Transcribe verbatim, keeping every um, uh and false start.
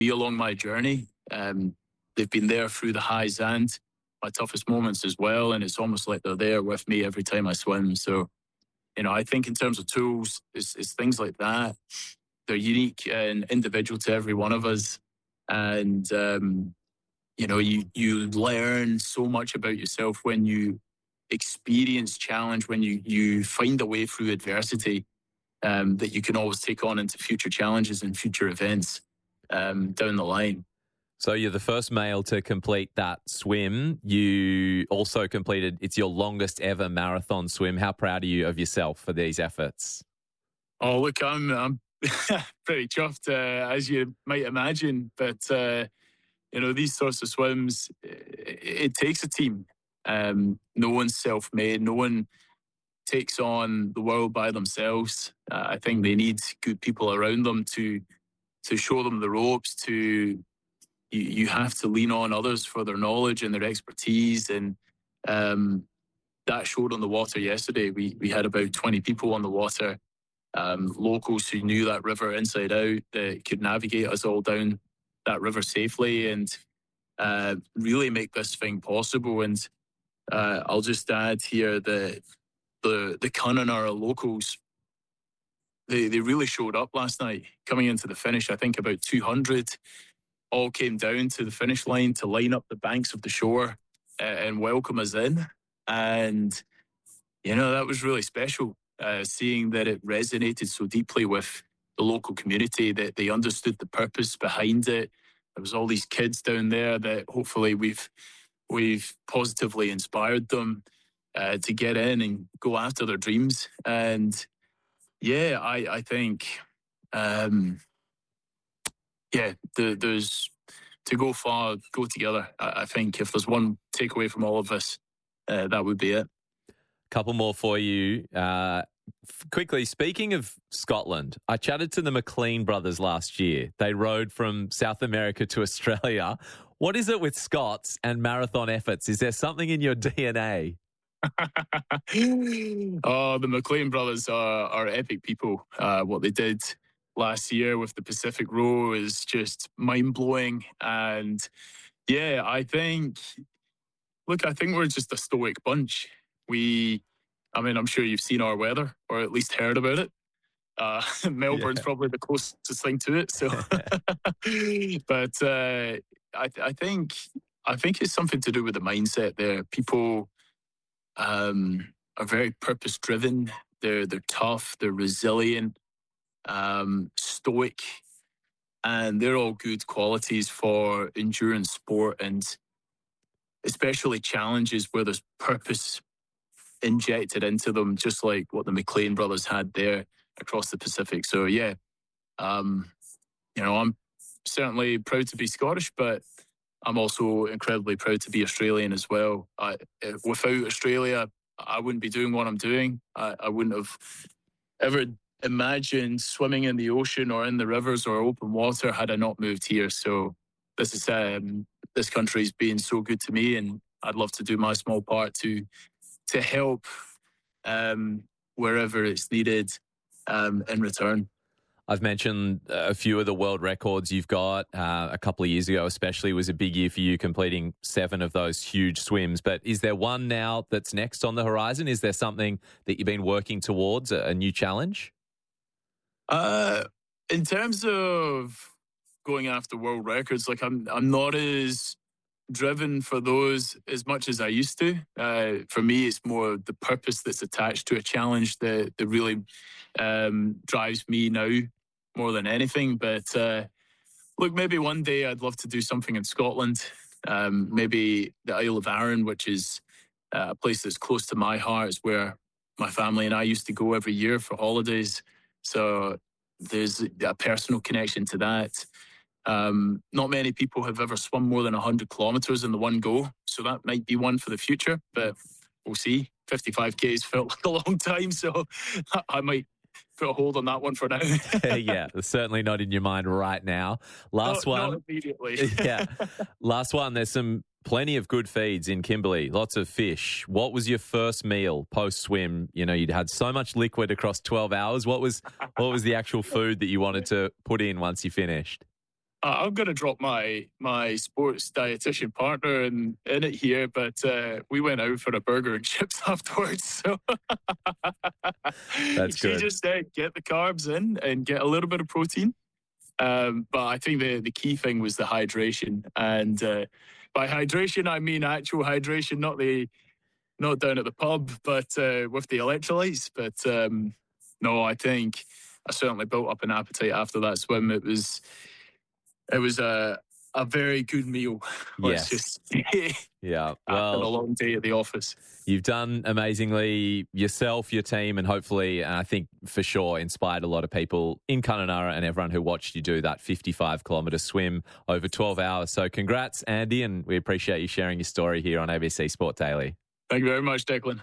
me along my journey. Um, they've been there through the highs and my toughest moments as well, and it's almost like they're there with me every time I swim. So, you know, I think in terms of tools, it's, it's things like that. They're unique and individual to every one of us. And, um, you know, you, you learn so much about yourself when you experience challenge, when you, you find a way through adversity um, that you can always take on into future challenges and future events um, down the line. So you're the first male to complete that swim. You also completed, it's your longest ever marathon swim. How proud are you of yourself for these efforts? Oh, look, I'm, I'm pretty chuffed, uh, as you might imagine. But, uh, you know, these sorts of swims, it, it takes a team. Um, no one's self-made. No one takes on the world by themselves. Uh, I think they need good people around them to to show them the ropes, to You, you have to lean on others for their knowledge and their expertise. And um, that showed on the water yesterday. We we had about twenty people on the water, um, locals who knew that river inside out, that could navigate us all down that river safely and uh, really make this thing possible. And uh, I'll just add here that the, the Connemara locals, they, they really showed up last night. Coming into the finish, I think about two hundred all came down to the finish line to line up the banks of the shore uh, and welcome us in. And, you know, that was really special, uh, seeing that it resonated so deeply with the local community, that they understood the purpose behind it. There was all these kids down there that hopefully we've we've positively inspired them uh, to get in and go after their dreams. And, yeah, I, I think... Um, Yeah, the, there's to go far, go together. I, I think if there's one takeaway from all of this, uh, that would be it. Couple more for you. Uh, f- quickly, speaking of Scotland, I chatted to the McLean brothers last year. They rode from South America to Australia. What is it with Scots and marathon efforts? Is there something in your D N A? Oh, the McLean brothers are, are epic people. Uh, what they did last year with the Pacific Row is just mind-blowing. And yeah, I think, look, I think we're just a stoic bunch. We, I mean, I'm sure you've seen our weather, or at least heard about it. Uh, Melbourne's yeah. probably the closest thing to it. So, but uh, I, I think, I think it's something to do with the mindset there. People um, are very purpose-driven. They're they're tough. They're resilient. Um, stoic, and they're all good qualities for endurance sport, and especially challenges where there's purpose injected into them, just like what the McLean brothers had there across the Pacific. So yeah, um, you know, I'm certainly proud to be Scottish, but I'm also incredibly proud to be Australian as well. I, without Australia, I wouldn't be doing what I'm doing. I, I wouldn't have ever imagine swimming in the ocean or in the rivers or open water had I not moved here. So this is um, this country's been so good to me, and I'd love to do my small part to to help um, wherever it's needed um, in return. I've mentioned a few of the world records you've got. Uh, a couple of years ago especially was a big year for you, completing seven of those huge swims. But is there one now that's next on the horizon? Is there something that you've been working towards, a, a new challenge? Uh, in terms of going after world records, like I'm, I'm not as driven for those as much as I used to. Uh, for me, it's more the purpose that's attached to a challenge that, that really um, drives me now more than anything. But uh, look, maybe one day I'd love to do something in Scotland. Um, maybe the Isle of Arran, which is uh, a place that's close to my heart, is where my family and I used to go every year for holidays. So there's a personal connection to that. Um, not many people have ever swum more than one hundred kilometres in the one go. So that might be one for the future, but we'll see. fifty-five Ks felt like a long time, so I might put a hold on that one for now. Yeah, certainly not in your mind right now. Last no, one. Not immediately. Yeah. Last one. There's some plenty of good feeds in Kimberley, lots of fish. What was your first meal post-swim? You know, you'd had so much liquid across twelve hours. What was what was the actual food that you wanted to put in once you finished? Uh, I'm going to drop my my sports dietitian partner in, in it here, but uh, we went out for a burger and chips afterwards. So That's she good. just said, get the carbs in and get a little bit of protein. Um, but I think the, the key thing was the hydration. And uh, by hydration, I mean actual hydration, not the not down at the pub, but uh, with the electrolytes. But um, no, I think I certainly built up an appetite after that swim. It was it was a a very good meal. Let's Yes. just say, Yeah. after a Well, long day at the office. you've done amazingly yourself, your team, and hopefully, and I think for sure, inspired a lot of people in Kununurra and everyone who watched you do that fifty-five kilometre swim over twelve hours. So congrats, Andy, and we appreciate you sharing your story here on A B C Sport Daily. Thank you very much, Declan.